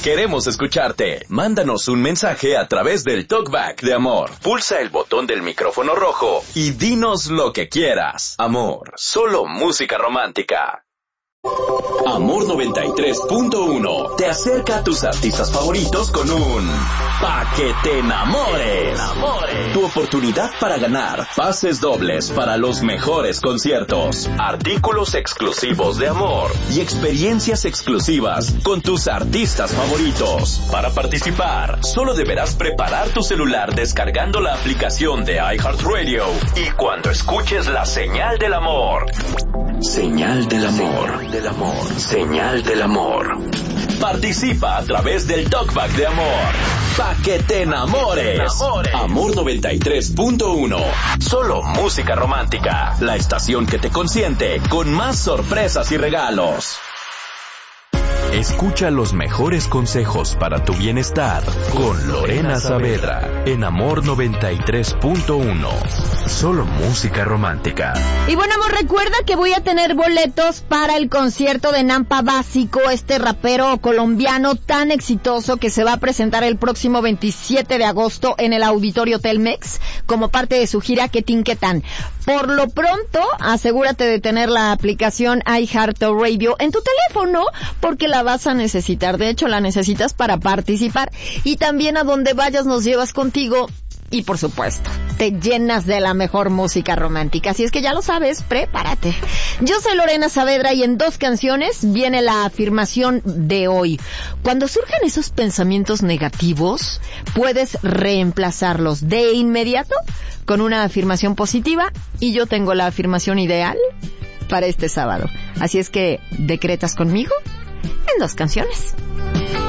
Queremos escucharte. Mándanos un mensaje a través del Talkback de Amor. Pulsa el botón del micrófono rojo y dinos lo que quieras. Amor, solo música romántica. Amor 93.1 te acerca a tus artistas favoritos con un Pa' que te enamores. Tu oportunidad para ganar pases dobles para los mejores conciertos, artículos exclusivos de Amor y experiencias exclusivas con tus artistas favoritos. Para participar, solo deberás preparar tu celular descargando la aplicación de iHeartRadio y cuando escuches la señal del amor. Señal del amor. Señal del amor. Participa a través del Talkback de Amor. Pa' que te enamores. Amor 93.1. Solo música romántica. La estación que te consiente con más sorpresas y regalos. Escucha los mejores consejos para tu bienestar con Lorena Saavedra en Amor 93.1. Solo música romántica. Y bueno, amor, recuerda que voy a tener boletos para el concierto de Nampa Básico, este rapero colombiano tan exitoso que se va a presentar el próximo 27 de agosto en el Auditorio Telmex como parte de su gira Que Tin Que Tan. Por lo pronto, asegúrate de tener la aplicación iHeartRadio en tu teléfono porque la vas a necesitar. De hecho, la necesitas para participar. Y también a donde vayas nos llevas contigo. Y por supuesto, te llenas de la mejor música romántica. Así es que ya lo sabes, prepárate. Yo soy Lorena Saavedra y en 2 canciones viene la afirmación de hoy. Cuando surjan esos pensamientos negativos, puedes reemplazarlos de inmediato con una afirmación positiva. Y yo tengo la afirmación ideal para este sábado. Así es que, ¿decretas conmigo? En 2 canciones.